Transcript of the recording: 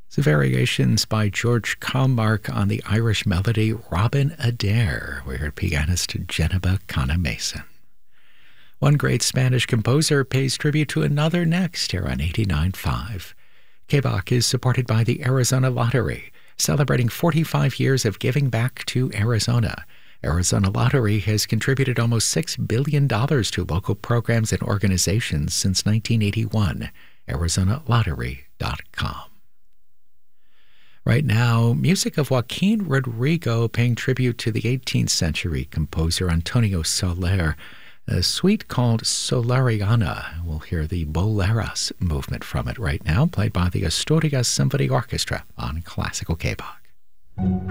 So variations by George Calmark on the Irish melody Robin Adair. We heard pianist Geneva Cana-Mason. One great Spanish composer pays tribute to another next here on 89.5. KBOC is supported by the Arizona Lottery, celebrating 45 years of giving back to Arizona. Arizona Lottery has contributed almost $6 billion to local programs and organizations since 1981. ArizonaLottery.com. Right now, music of Joaquin Rodrigo paying tribute to the 18th century composer Antonio Soler, a suite called Soleriana. We'll hear the Boleros movement from it right now, played by the Asturias Symphony Orchestra on Classical KBOC.